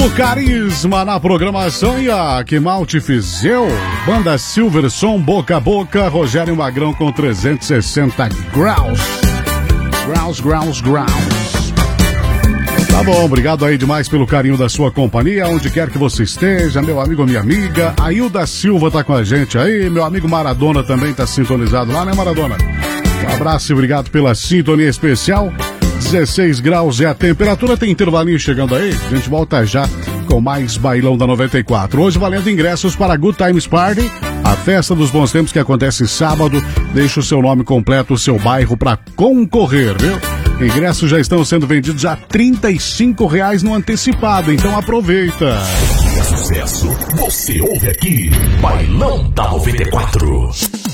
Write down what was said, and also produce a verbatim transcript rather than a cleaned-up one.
O Carisma na programação e a Que Mal Te Fizeu, Banda Silverson, Boca a Boca, Rogério Magrão com trezentos e sessenta graus. Graus, graus, graus. Tá bom, obrigado aí demais pelo carinho da sua companhia, onde quer que você esteja, meu amigo, minha amiga. A Hilda Silva tá com a gente aí, meu amigo Maradona também tá sintonizado lá, né, Maradona? Um abraço e obrigado pela sintonia especial. dezesseis graus é a temperatura, tem intervalinho chegando aí. A gente volta já com mais Bailão da noventa e quatro. Hoje valendo ingressos para a Good Times Party, a festa dos bons tempos que acontece sábado. Deixa o seu nome completo, o seu bairro para concorrer, viu? Ingressos já estão sendo vendidos a trinta e cinco reais no antecipado, então aproveita. Se é sucesso, você ouve aqui, Bailão da noventa e quatro.